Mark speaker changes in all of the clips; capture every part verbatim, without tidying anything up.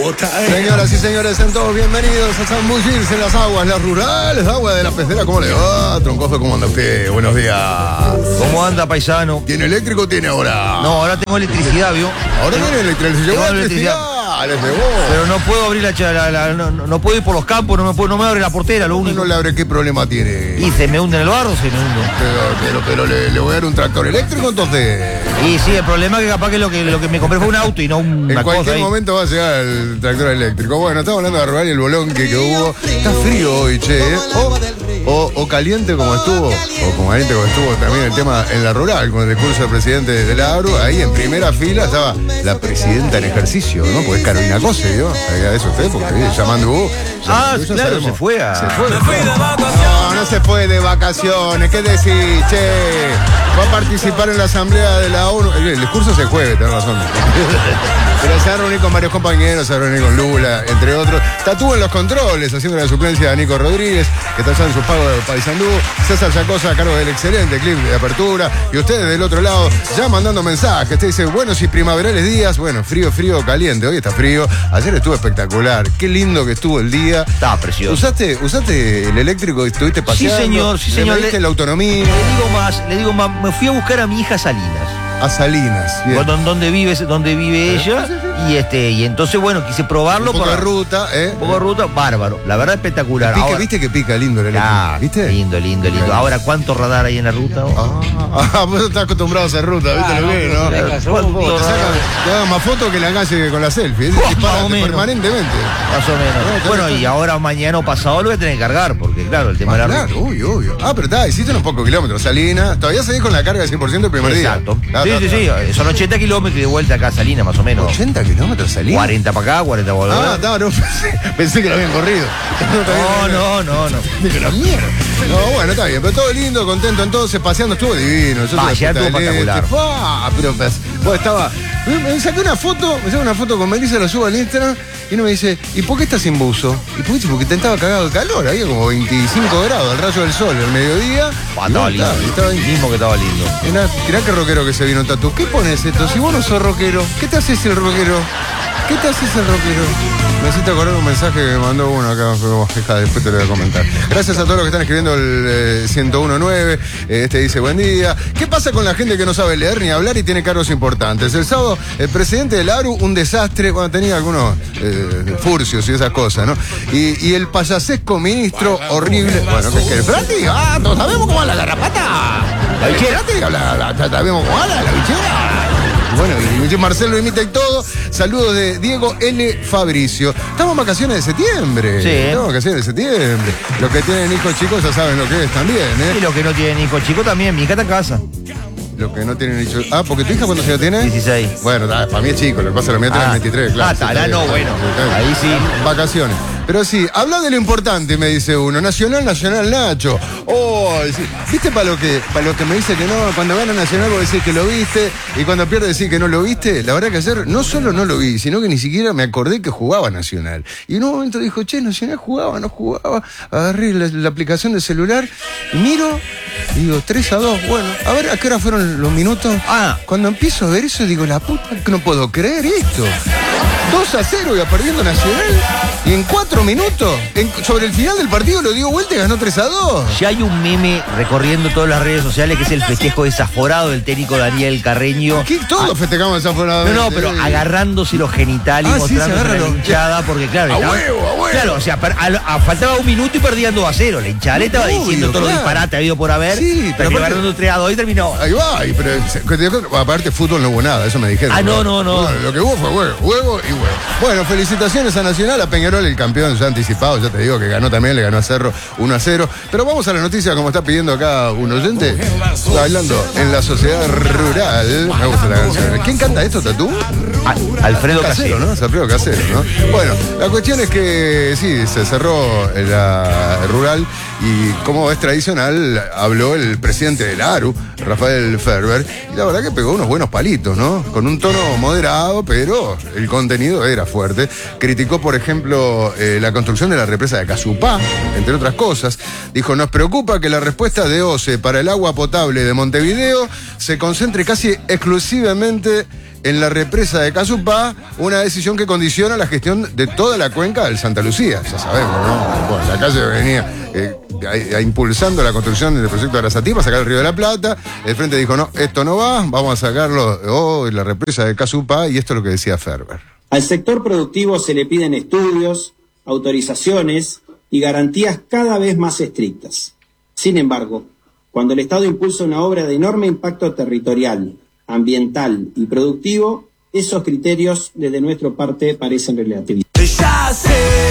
Speaker 1: Señoras y señores, sean todos bienvenidos a zambullirse en las aguas, las rurales, agua de la pecera. ¿Cómo le va, troncoso? ¿Cómo anda usted? Buenos días.
Speaker 2: ¿Cómo anda, paisano?
Speaker 1: ¿Tiene eléctrico o tiene ahora?
Speaker 2: No, ahora tengo electricidad, ¿vio?
Speaker 1: Ahora tiene electricidad.
Speaker 2: Tengo
Speaker 1: Llegó
Speaker 2: electricidad.
Speaker 1: electricidad. Les llegó.
Speaker 2: Pero no puedo abrir la, la, la no, no puedo ir por los campos, no me puedo, no me abre la portera, lo único.
Speaker 1: No le abre, ¿qué problema tiene?
Speaker 2: Y se me hunde en el barro, se me hunde.
Speaker 1: Pero, pero, pero le, le voy a dar un tractor eléctrico, entonces.
Speaker 2: Y sí, el problema es que capaz que lo que, lo que me compré fue un auto y no una
Speaker 1: En cualquier
Speaker 2: cosa ahí.
Speaker 1: momento va a llegar el tractor eléctrico. Bueno, estamos hablando de Rural y el bolón que, que hubo. Está frío hoy, che. ¿eh? O, o, o caliente como estuvo, o como caliente como estuvo también el tema en la rural, con el discurso del presidente de la A R U. Ahí en primera fila estaba la presidenta en ejercicio, ¿no? Porque es Carolina Cose, ¿no? ¿Sabía de eso usted? Porque ahí, llamando hubo.
Speaker 2: Ah, claro, sabemos. se fue a...
Speaker 1: Se fue. No, no se fue de vacaciones. ¿Qué decís, che? Va a participar en la asamblea de la ONU. El discurso es el jueves, tenés razón. Pero se va a reunir con varios compañeros, se va a reunir con Lula, entre otros. Tatú en los controles, haciendo la suplencia de Nico Rodríguez, que está ya en su pago de Paysandú. César Yacosa a cargo del excelente clip de apertura. Y ustedes del otro lado, ya mandando mensajes. Usted dice, buenos y primaverales días. Bueno, frío, frío, caliente. Hoy está frío. Ayer estuvo espectacular. Qué lindo que estuvo el día.
Speaker 2: Estaba precioso.
Speaker 1: ¿Usaste, usaste el eléctrico y estuviste paseando?
Speaker 2: Sí, señor, sí, señor.
Speaker 1: ¿Le diste la autonomía?
Speaker 2: Le digo más, le digo más. Me fui a buscar a mi hija Salinas.
Speaker 1: A Salinas. Bien.
Speaker 2: Donde vive, donde vive ella. Y este, y entonces, bueno, quise probarlo.
Speaker 1: Un poco
Speaker 2: por
Speaker 1: de ruta, ¿eh?
Speaker 2: Un poco de ruta, bárbaro. La verdad, espectacular.
Speaker 1: Pica,
Speaker 2: Ahora,
Speaker 1: ¿viste que pica lindo el eléctrico?
Speaker 2: Ah,
Speaker 1: ¿Viste?
Speaker 2: Lindo, lindo, lindo. Ahora, ¿cuánto radar hay en la ruta?
Speaker 1: Ah, ah, vos estás acostumbrado a hacer ruta, ¿viste
Speaker 2: Ah,
Speaker 1: lo que es, no?
Speaker 2: claro,
Speaker 1: Te
Speaker 2: ¿cuánto
Speaker 1: sacan-
Speaker 2: radar?
Speaker 1: te hagan más fotos que la calle con la selfie. Es
Speaker 2: Más
Speaker 1: disparate
Speaker 2: o menos.
Speaker 1: permanentemente.
Speaker 2: Más o menos.
Speaker 1: No,
Speaker 2: Bueno,
Speaker 1: tenés-
Speaker 2: y ahora mañana o pasado lo voy a tener que cargar, porque claro, el tema
Speaker 1: Ah,
Speaker 2: de la
Speaker 1: claro,
Speaker 2: ruta.
Speaker 1: uy, uy. Ah, pero está, hiciste unos pocos kilómetros. Salinas, todavía seguís con la carga del cien por ciento el primer
Speaker 2: Exacto.
Speaker 1: día.
Speaker 2: Sí,
Speaker 1: Ah,
Speaker 2: sí,
Speaker 1: está,
Speaker 2: sí. Son ochenta kilómetros y de vuelta acá a Salinas, más o menos.
Speaker 1: ¿ochenta kilómetros Salinas?
Speaker 2: cuarenta para acá, cuarenta para
Speaker 1: Ah,
Speaker 2: allá.
Speaker 1: está, no, pensé, pensé que lo habían corrido.
Speaker 2: No, no, no, no.
Speaker 1: Dije, la mierda. No, bueno, está bien, pero todo lindo, contento entonces, paseando, estuvo divino. Yo
Speaker 2: Ah,
Speaker 1: tuve
Speaker 2: ya
Speaker 1: Punta
Speaker 2: estuvo
Speaker 1: del Este.
Speaker 2: espectacular.
Speaker 1: Fua, pero pues, vos estaba. Me, me saqué una foto, me saqué una foto con Melissa, la subo al Instagram, y uno me dice, ¿y por qué estás sin buzo? ¿Y por qué? Porque te estaba cagado de calor, había como veinticinco grados, el rayo del sol, el mediodía.
Speaker 2: Ah,
Speaker 1: y
Speaker 2: estaba
Speaker 1: vos
Speaker 2: lindo.
Speaker 1: estabas- estaba ahí.
Speaker 2: Mismo que estaba lindo.
Speaker 1: Mirá, mirá qué rockero que se vino, Tatu. ¿Qué pones esto? Si vos no sos rockero, ¿qué te haces el rockero? ¿Qué te haces el rockero? Necesito acordar un mensaje que me mandó uno acá, pero fija, después te lo voy a comentar. Gracias a todos los que están escribiendo el eh, ciento uno nueve. Eh, este dice, buen día. ¿Qué pasa con la gente que no sabe leer ni hablar y tiene cargos importantes? El sábado, el presidente del A R U, un desastre, bueno, tenía algunos eh, furcios y esas cosas, ¿no? Y, y el payasesco ministro horrible. Bueno, que, que el Frati, ah, todos sabemos cómo va la garrapata. La bichera, la, la, la, la- sabemos cómo va la, la bichera. Bueno, y Marcelo lo imita y todo. Saludos de Diego L. Fabricio. Estamos en vacaciones de septiembre.
Speaker 2: Sí.
Speaker 1: Estamos en vacaciones de septiembre. Los que tienen hijos chicos ya saben lo que es también,
Speaker 2: Y
Speaker 1: ¿eh?
Speaker 2: los que no tienen hijos chicos también, mi hija está en casa.
Speaker 1: Los que no tienen hijos. Ah, porque tu hija cuántos años tiene?
Speaker 2: dieciséis.
Speaker 1: Bueno, da, para mí es chico, lo que pasa es que la mía tiene
Speaker 2: Ah.
Speaker 1: veintitrés, claro.
Speaker 2: Ah,
Speaker 1: sí,
Speaker 2: está,
Speaker 1: está
Speaker 2: no,
Speaker 1: bien,
Speaker 2: bueno.
Speaker 1: está bien.
Speaker 2: Ahí sí.
Speaker 1: Vacaciones. Pero sí, habla de lo importante, me dice uno. Nacional, Nacional, Nacho. Oh, sí. ¿Viste para lo que para lo que me dice que no? Cuando gana Nacional vos decís que lo viste y cuando pierde decís que no lo viste. La verdad que ayer no solo no lo vi, sino que ni siquiera me acordé que jugaba Nacional. Y en un momento dijo, che, Nacional jugaba, no jugaba. Agarré la, la aplicación del celular y miro y digo, tres a dos. Bueno, a ver, ¿a qué hora fueron los minutos?
Speaker 2: Ah.
Speaker 1: Cuando empiezo a ver eso digo, la puta, que no puedo creer esto. dos a cero iba perdiendo Nacional y en cuatro minutos, en- sobre el final del partido lo dio vuelta y ganó tres a dos.
Speaker 2: Ya hay un meme recorriendo todas las redes sociales que es el festejo desaforado del técnico Daniel Carreño.
Speaker 1: Aquí todos festejamos desaforadamente.
Speaker 2: No, no, pero agarrándose los genitales
Speaker 1: Ah,
Speaker 2: y
Speaker 1: sí, se
Speaker 2: mostrándose
Speaker 1: agarran
Speaker 2: la
Speaker 1: los-
Speaker 2: hinchada, porque claro,
Speaker 1: A
Speaker 2: estaba-
Speaker 1: huevo, a huevo.
Speaker 2: Claro, o sea, per- a- a- faltaba un minuto y perdían dos a cero. La hinchada le estaba
Speaker 1: Obvio,
Speaker 2: diciendo todos los
Speaker 1: claro.
Speaker 2: disparates habido por haber.
Speaker 1: Sí, pero
Speaker 2: terminó
Speaker 1: aparte-
Speaker 2: ganando tres a dos y terminó.
Speaker 1: Ahí va, y pero se- que te digo, aparte fútbol no hubo nada, eso me dijeron.
Speaker 2: Ah, no, no, no.
Speaker 1: Bueno, lo que hubo fue huevo, huevo y huevo. Bueno, felicitaciones a Nacional, a Peñarol, el campeón ya anticipado, ya te digo que ganó también, le ganó a Cerro uno a cero. Pero vamos a la noticia, como está pidiendo acá un oyente, bailando en la sociedad rural. Me gusta la canción. ¿Quién canta esto, Tatú?
Speaker 2: A- Alfredo
Speaker 1: Casero,
Speaker 2: Casero.
Speaker 1: ¿no? Es Alfredo Casero, ¿no? Bueno, la cuestión es que sí, se cerró la rural y como es tradicional, habló el presidente del A R U, Rafael Ferber, y la verdad que pegó unos buenos palitos, ¿no? Con un tono moderado, pero el contenido era fuerte. Criticó, por ejemplo, eh, la construcción de la represa de Casupá, entre otras cosas. Dijo, nos preocupa que la respuesta de O C E para el agua potable de Montevideo se concentre casi exclusivamente en la represa de Casupá, una decisión que condiciona la gestión de toda la cuenca del Santa Lucía. Ya sabemos, ¿no? Bueno, la calle venía eh, a, a impulsando la construcción del proyecto de Arasatí para sacar el Río de la Plata. El Frente dijo, no, esto no va, vamos a sacarlo oh, en la represa de Casupá, y esto es lo que decía Ferber.
Speaker 3: Al sector productivo se le piden estudios, autorizaciones y garantías cada vez más estrictas. Sin embargo, cuando el Estado impulsa una obra de enorme impacto territorial, ambiental y productivo, esos criterios desde nuestra parte parecen relativizados.
Speaker 4: Ya sé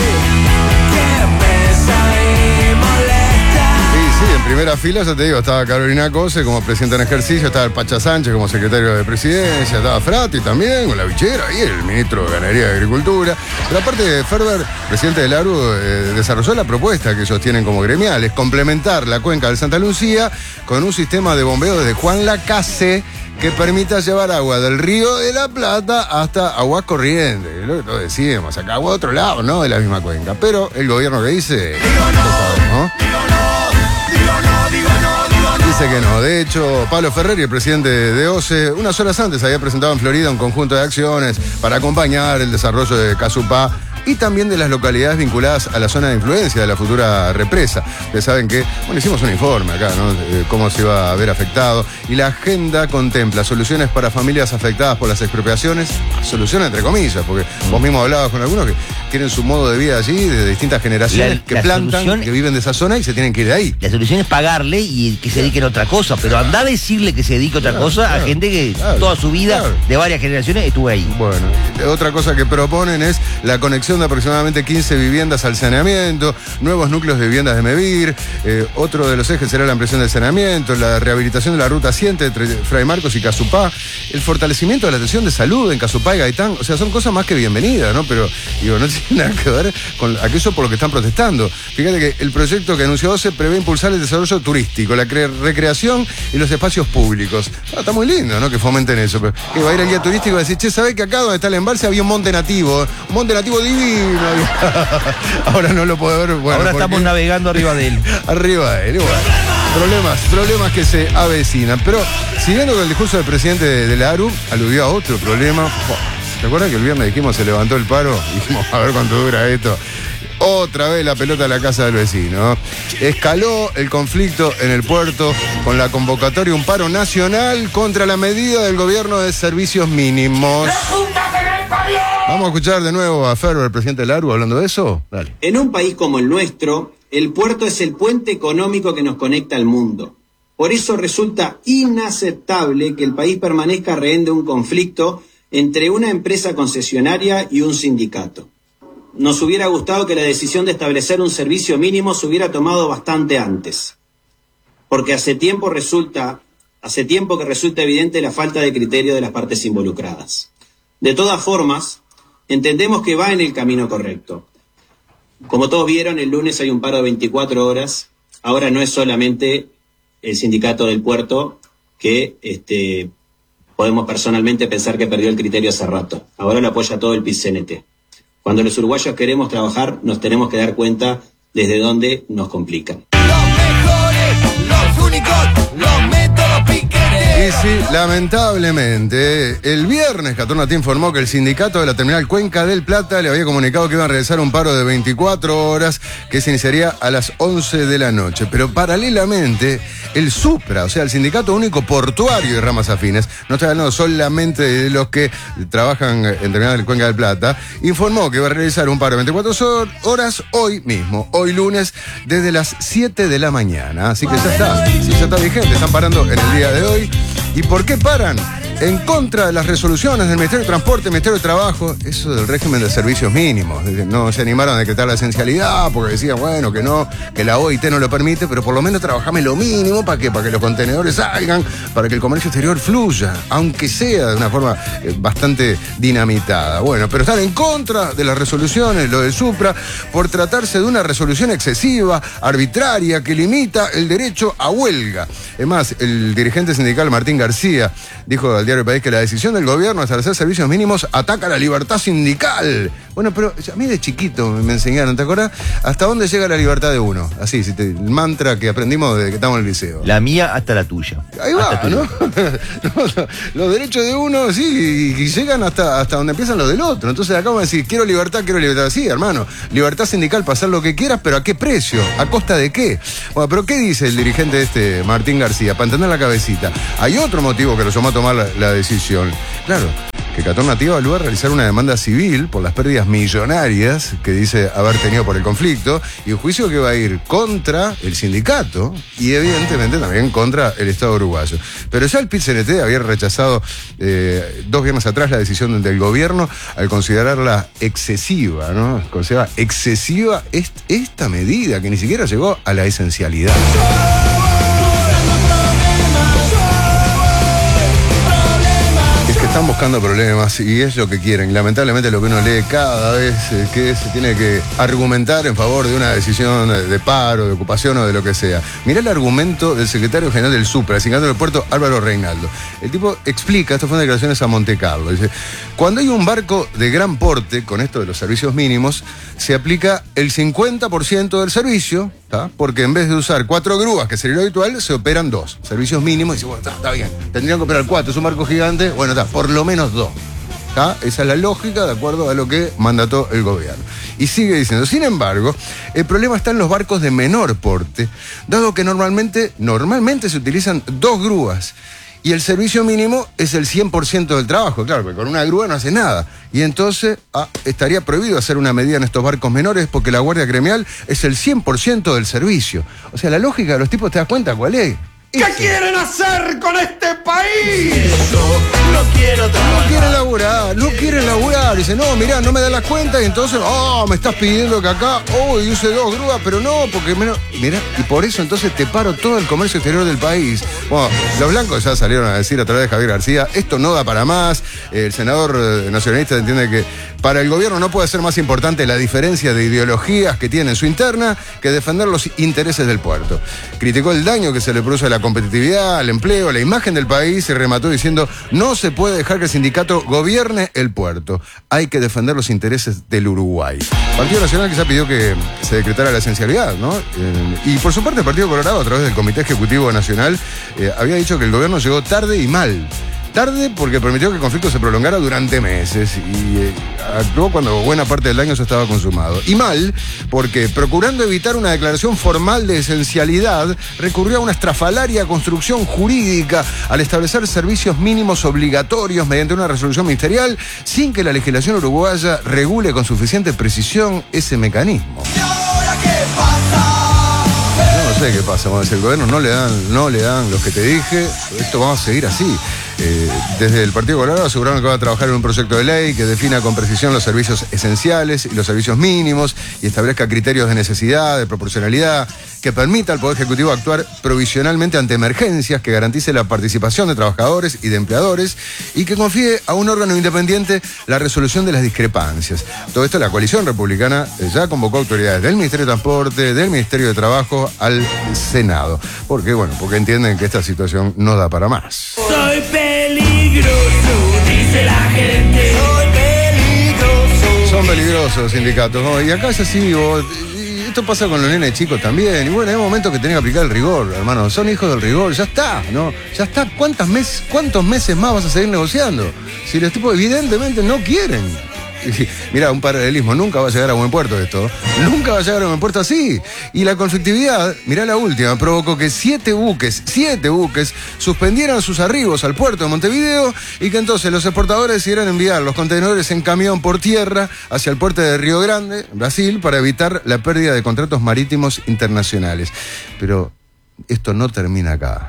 Speaker 4: que pesa y molesta.
Speaker 1: Sí, sí, en primera fila, ya te digo, estaba Carolina Cose como presidenta en ejercicio, estaba el Pacha Sánchez como secretario de presidencia, estaba Frati también, con la bichera, y el ministro de Ganadería y Agricultura. Pero aparte de Ferber, presidente del ARU, eh, desarrolló la propuesta que ellos tienen como gremiales, complementar la cuenca del Santa Lucía con un sistema de bombeo desde Juan Lacase que permita llevar agua del Río de la Plata hasta aguas corrientes. Es lo que todos decíamos, acá agua de otro lado, no de la misma cuenca. Pero el gobierno que dice,
Speaker 4: Digo no,
Speaker 1: ¿no?
Speaker 4: digo no, digo no, digo no, digo no.
Speaker 1: Dice que no. De hecho, Pablo Ferreri, el presidente de O C E, unas horas antes había presentado en Florida un conjunto de acciones para acompañar el desarrollo de Casupá y también de las localidades vinculadas a la zona de influencia de la futura represa. Ustedes saben que, bueno, hicimos un informe acá, ¿no? Eh, cómo se iba a ver afectado. Y la agenda contempla soluciones para familias afectadas por las expropiaciones, soluciones entre comillas, porque vos mismo hablabas con algunos que tienen su modo de vida allí, de distintas generaciones,
Speaker 2: La-
Speaker 1: que
Speaker 2: la
Speaker 1: plantan,
Speaker 2: solución-
Speaker 1: que viven de esa zona y se tienen que ir de ahí.
Speaker 2: La solución es pagarle y que se dediquen a otra cosa, pero andá a decirle que se dedique a otra
Speaker 1: Claro,
Speaker 2: cosa
Speaker 1: claro,
Speaker 2: a gente que
Speaker 1: claro,
Speaker 2: toda su vida,
Speaker 1: claro.
Speaker 2: de varias generaciones, estuvo ahí.
Speaker 1: Bueno, otra cosa que proponen es la conexión de aproximadamente quince viviendas al saneamiento, nuevos núcleos de viviendas de Mevir, eh, otro de los ejes será la ampliación del saneamiento, la rehabilitación de la ruta siete entre Fray Marcos y Casupá, el fortalecimiento de la atención de salud en Casupá y Gaitán. O sea, son cosas más que bienvenidas, ¿no? Pero, digo, no tiene nada que ver con aquello por lo que están protestando. Fíjate que el proyecto que anunció O C E prevé impulsar el desarrollo turístico, la cre- recreación y los espacios públicos. Ah, está muy lindo, ¿no? Que fomenten eso. Pero que va a ir el guía turístico y va a decir, che, ¿sabés que acá donde está el embalse había un monte nativo? Un monte nativo divino. Ahora no lo puedo ver. Bueno,
Speaker 2: Ahora
Speaker 1: porque-
Speaker 2: estamos navegando arriba de él.
Speaker 1: Arriba de él. Bueno, problemas, problemas que se avecinan. Pero siguiendo con el discurso del presidente de, de la ARU, aludió a otro problema. ¿Te acuerdas que el viernes dijimos se levantó el paro? Dijimos, a ver cuánto dura esto. Otra vez la pelota a la casa del vecino. Escaló el conflicto en el puerto con la convocatoria un paro nacional contra la medida del gobierno de servicios mínimos. Vamos a escuchar de nuevo a Ferber, el presidente del ARU, hablando de eso. Dale.
Speaker 3: En un país como el nuestro, el puerto es el puente económico que nos conecta al mundo. Por eso resulta inaceptable que el país permanezca rehén de un conflicto entre una empresa concesionaria y un sindicato. Nos hubiera gustado que la decisión de establecer un servicio mínimo se hubiera tomado bastante antes, porque hace tiempo resulta, hace tiempo que resulta evidente la falta de criterio de las partes involucradas. De todas formas, entendemos que va en el camino correcto. Como todos vieron, el lunes hay un paro de veinticuatro horas. Ahora no es solamente el sindicato del puerto que este, podemos personalmente pensar que perdió el criterio hace rato. Ahora lo apoya todo el P I C N T. Cuando los uruguayos queremos trabajar, nos tenemos que dar cuenta desde dónde nos complican.
Speaker 4: Los mejores, los únicos, los métodos piquetes.
Speaker 1: Y sí, lamentablemente, el viernes Catornati informó que el sindicato de la terminal Cuenca del Plata le había comunicado que iban a realizar un paro de veinticuatro horas que se iniciaría a las once de la noche. Pero paralelamente, el Supra, o sea, el sindicato único portuario de ramas afines, no estoy hablando solamente de los que trabajan en terminal de Cuenca del Plata, informó que iba a realizar un paro de veinticuatro horas hoy mismo, hoy lunes, desde las siete de la mañana. Así que ya está, sí, ya está vigente, están parando en el día de hoy. ¿Y por qué paran? En contra de las resoluciones del Ministerio de Transporte, Ministerio de Trabajo, eso del régimen de servicios mínimos. No se animaron a decretar la esencialidad porque decían, bueno, que no, que la O I T no lo permite, pero por lo menos trabajame lo mínimo para que, para que los contenedores salgan, para que el comercio exterior fluya, aunque sea de una forma eh, bastante dinamitada. Bueno, pero están en contra de las resoluciones, lo del Supra, por tratarse de una resolución excesiva, arbitraria, que limita el derecho a huelga. Es más, el dirigente sindical Martín dijo al diario El País que la decisión del gobierno de establecer servicios mínimos ataca la libertad sindical. Bueno, Bueno, pero a mí de chiquito me enseñaron, ¿te acuerdas? ¿Hasta dónde llega la libertad de uno? Así, si te, el mantra que aprendimos desde que estamos en el liceo.
Speaker 2: La mía hasta la tuya.
Speaker 1: Ahí va, ¿no? No, no, los derechos de uno, sí, y, y llegan hasta, hasta donde empiezan los del otro. Entonces acá vamos a decir, quiero libertad, quiero libertad. Sí, hermano, libertad sindical para hacer lo que quieras, pero ¿a qué precio? ¿A costa de qué? Bueno, pero ¿qué dice el dirigente este, Martín García? Para entender la cabecita. Hay otro motivo que lo llamó a tomar la, la decisión. Claro, que Catón Nativa evalúa realizar una demanda civil por las pérdidas millonarias que dice haber tenido por el conflicto, y un juicio que va a ir contra el sindicato y evidentemente también contra el Estado uruguayo. Pero ya el P I T C N T había rechazado eh, dos viernes atrás la decisión del gobierno al considerarla excesiva, ¿no? Consideraba excesiva est- esta medida que ni siquiera llegó a la esencialidad. Están buscando problemas y es lo que quieren. Lamentablemente lo que uno lee cada vez es que se tiene que argumentar en favor de una decisión de paro, de ocupación o de lo que sea. Mirá el argumento del secretario general del Supra, el sindicato del puerto, Álvaro Reinaldo. El tipo explica, esto fue en declaraciones a Monte Carlo, dice, cuando hay un barco de gran porte, con esto de los servicios mínimos, se aplica el cincuenta por ciento del servicio, ¿tá? Porque en vez de usar cuatro grúas, que sería lo habitual, se operan dos. Servicios mínimos, y dice, bueno, está, está bien, tendrían que operar cuatro, es un barco gigante, bueno, está, por lo menos dos. ¿Tá? Esa es la lógica de acuerdo a lo que mandató el gobierno. Y sigue diciendo, sin embargo, el problema está en los barcos de menor porte, dado que normalmente, normalmente se utilizan dos grúas. Y el servicio mínimo es el cien por ciento del trabajo, claro, porque con una grúa no hace nada. Y entonces ah, estaría prohibido hacer una medida en estos barcos menores porque la guardia gremial es el cien por ciento del servicio. O sea, la lógica de los tipos, ¿te das cuenta cuál es?
Speaker 4: ¿Qué
Speaker 1: Eso.
Speaker 4: quieren hacer con este país? Yo no quiero
Speaker 1: No
Speaker 4: trabajar.
Speaker 1: quieren laburar, no quieren laburar. Dice, no, mirá, no me dan las cuentas y entonces, oh, me estás pidiendo que acá, oh, y use dos grúas, pero no, porque menos. Mirá, y por eso entonces te paro todo el comercio exterior del país. Bueno, los blancos ya salieron a decir a través de Javier García, esto no da para más. El senador eh, nacionalista entiende que para el gobierno no puede ser más importante la diferencia de ideologías que tiene en su interna que defender los intereses del puerto. Criticó el daño que se le produce a la competitividad, al empleo, a la imagen del país y remató diciendo, no se puede dejar que el sindicato gobierne el puerto. Hay que defender los intereses del Uruguay. El Partido Nacional quizá pidió que se decretara la esencialidad, ¿no? Eh, y por su parte el Partido Colorado, a través del Comité Ejecutivo Nacional, eh, había dicho que el gobierno llegó tarde y mal. Tarde porque permitió que el conflicto se prolongara durante meses y eh, actuó cuando buena parte del daño ya estaba consumado. Y mal porque, procurando evitar una declaración formal de esencialidad, recurrió a una estrafalaria construcción jurídica al establecer servicios mínimos obligatorios mediante una resolución ministerial sin que la legislación uruguaya regule con suficiente precisión ese mecanismo. No sé qué pasa, bueno, si el gobierno no le dan, no le dan los que te dije, esto vamos a seguir así. Eh, desde el Partido Colorado aseguraron que va a trabajar en un proyecto de ley que defina con precisión los servicios esenciales y los servicios mínimos y establezca criterios de necesidad, de proporcionalidad, que permita al Poder Ejecutivo actuar provisionalmente ante emergencias, que garantice la participación de trabajadores y de empleadores y que confíe a un órgano independiente la resolución de las discrepancias. Todo esto la coalición republicana ya convocó autoridades del Ministerio de Transporte, del Ministerio de Trabajo al Senado. ¿Por qué? Bueno, porque entienden que esta situación no da para más.
Speaker 4: Soy peligroso, dice la gente. Soy peligroso.
Speaker 1: Son peligrosos los sindicatos, ¿no? Y acá es así, vos, y esto pasa con los nenes chicos también. Y bueno, hay momentos que tenés que aplicar el rigor, hermano. Son hijos del rigor, ya está, ¿no? Ya está. ¿Cuántas mes, ¿Cuántos meses más vas a seguir negociando? Si los tipos evidentemente no quieren. Mira, un paralelismo, nunca va a llegar a buen puerto esto. Nunca va a llegar a buen puerto así. Y la conflictividad, mirá la última, provocó que siete buques, siete buques, suspendieran sus arribos al puerto de Montevideo y que entonces los exportadores decidieran enviar los contenedores en camión por tierra hacia el puerto de Río Grande, Brasil, para evitar la pérdida de contratos marítimos internacionales. Pero esto no termina acá.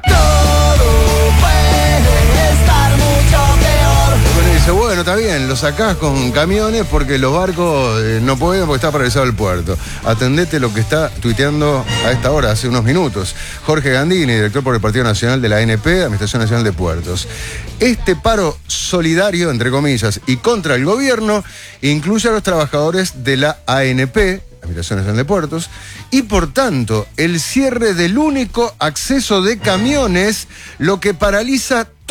Speaker 1: Dice, bueno, está bien, lo sacás con camiones porque los barcos eh, no pueden porque está paralizado el puerto. Atendete lo que está tuiteando a esta hora, hace unos minutos. Jorge Gandini, director por el Partido Nacional de la A N P, Administración Nacional de Puertos. Este paro solidario, entre comillas, y contra el gobierno, incluye a los trabajadores de la A N P, Administración Nacional de Puertos, y por tanto, el cierre del único acceso de camiones, lo que paraliza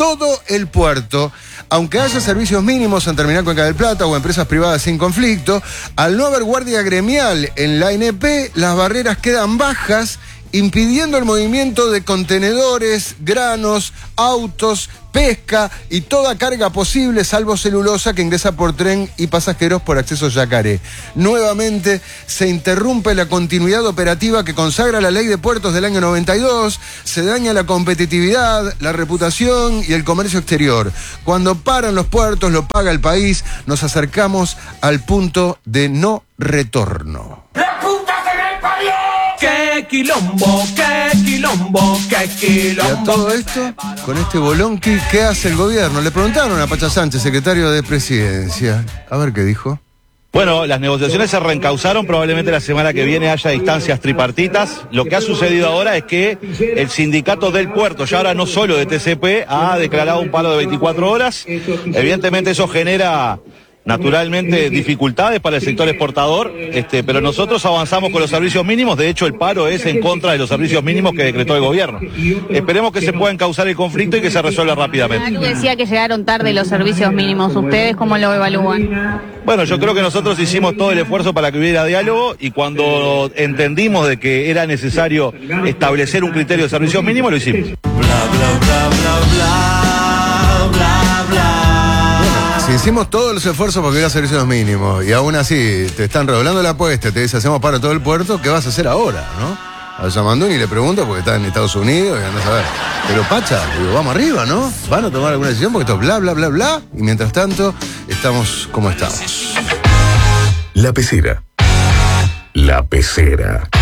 Speaker 1: todo el puerto. Aunque haya servicios mínimos en Terminal Cuenca del Plata o empresas privadas sin conflicto, al no haber guardia gremial en la A N P, las barreras quedan bajas, impidiendo el movimiento de contenedores, granos, autos, pesca y toda carga posible, salvo celulosa que ingresa por tren y pasajeros por acceso Yacaré. Nuevamente se interrumpe la continuidad operativa que consagra la Ley de Puertos del año noventa y dos, se daña la competitividad, la reputación y el comercio exterior. Cuando paran los puertos, lo paga el país, nos acercamos al punto de no retorno.
Speaker 4: ¡La puta que me parió! ¡Qué quilombo, qué quilombo, qué
Speaker 1: Y a
Speaker 4: quilombo!
Speaker 1: todo esto, con este bolonqui, ¿qué hace el gobierno? Le preguntaron a Pacha Sánchez, secretario de Presidencia. A ver qué dijo.
Speaker 5: Bueno, las negociaciones se reencausaron, probablemente la semana que viene haya instancias tripartitas. Lo que ha sucedido ahora es que el sindicato del puerto, ya ahora no solo de T C P, ha declarado un paro de veinticuatro horas. Evidentemente eso genera naturalmente dificultades para el sector exportador, este, pero nosotros avanzamos con los servicios mínimos. De hecho, el paro es en contra de los servicios mínimos que decretó el gobierno. Esperemos que se pueda encauzar el conflicto y que se resuelva rápidamente.
Speaker 6: Tú decía que llegaron tarde los servicios mínimos. ¿Ustedes cómo lo evalúan?
Speaker 5: Bueno, yo creo que nosotros hicimos todo el esfuerzo para que hubiera diálogo, y cuando entendimos de que era necesario establecer un criterio de servicios mínimos, lo hicimos.
Speaker 4: Bla, bla, bla, bla, bla, bla, bla.
Speaker 1: Si hicimos todos los esfuerzos porque era servicios mínimos y aún así te están redoblando la apuesta, te dice hacemos paro todo el puerto, ¿qué vas a hacer ahora, no? A Yamanduni le pregunto porque está en Estados Unidos y andás a ver. Pero Pacha, digo, vamos arriba, ¿no? ¿Van a tomar alguna decisión? Porque esto es bla, bla, bla, bla. Y mientras tanto, estamos como estamos.
Speaker 7: La Pecera. La Pecera.